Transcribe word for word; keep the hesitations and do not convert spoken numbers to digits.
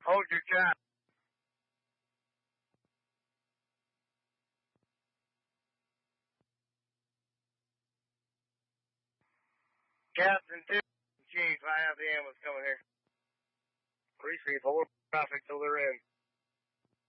Hold your chat. Captain two, Chief, I have the ambulance coming here. Retrieve, hold traffic till they're in.